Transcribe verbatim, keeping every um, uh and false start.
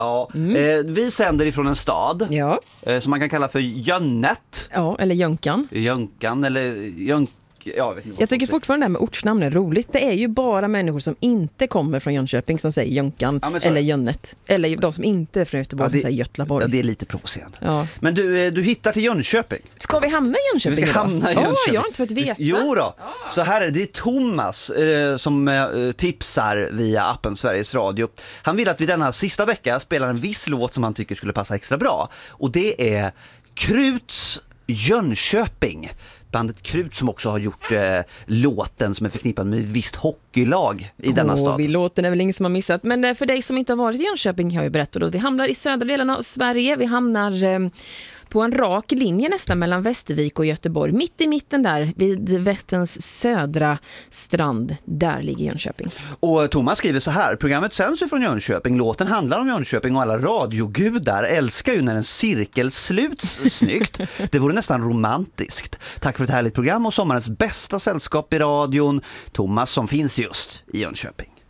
Ja, mm. eh, vi sänder ifrån en stad ja. eh, som man kan kalla för Jönnet. Ja, eller Jönkan. Jönkan eller Jönk. Jag, vet inte jag tycker fortfarande det här med ortsnamn är roligt. Det är ju bara människor som inte kommer från Jönköping som säger Jönkan ja, eller Jönnet. Eller de som inte är från Göteborg ja, det, som säger Götlaborg. Ja, det är lite provocerande. Ja. Men du, du hittar till Jönköping. Ska vi hamna i Jönköping? Vi ska hamna i Jönköping. Oh, jag har inte fått veta. Jo då. Ah. Så här är det, det är Thomas eh, som eh, tipsar via appen Sveriges Radio. Han vill att vi denna sista vecka spelar en viss låt som han tycker skulle passa extra bra. Och det är Kruts Jönköping. Bandet Krut som också har gjort eh, låten som är förknippad med ett visst hockeylag i oh, denna stad. Vi låten är väl ingen som har missat. Men eh, för dig som inte har varit i Jönköping har jag berättat. Då, vi hamnar i södra delen av Sverige. Vi hamnar eh, på en rak linje nästan mellan Västervik och Göteborg. Mitt i mitten där vid Vätterns södra strand. Där ligger Jönköping. Och Thomas skriver så här. Programmet sänds ju från Jönköping. Låten handlar om Jönköping och alla radiogudar älskar ju när en cirkel sluts snyggt. Det vore nästan romantiskt. Tack för ett härligt program och sommarens bästa sällskap i radion. Thomas som finns just i Jönköping.